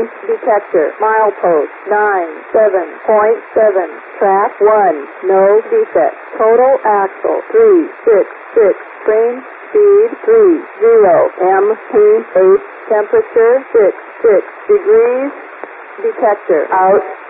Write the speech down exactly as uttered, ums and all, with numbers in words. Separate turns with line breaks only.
detector. Milepost nine seven point seven. Track one. No defect. Total axle three six six. Train speed three zero. M P eight. Temperature six six degrees. Detector out.